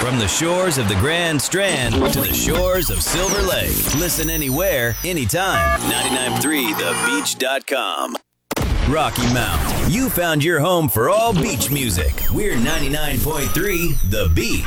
From the shores of the Grand Strand to the shores of Silver Lake. Listen anywhere, anytime. 993thebeach.com. Rocky Mount. You found your home for all beach music. We're 99.3 The Beach.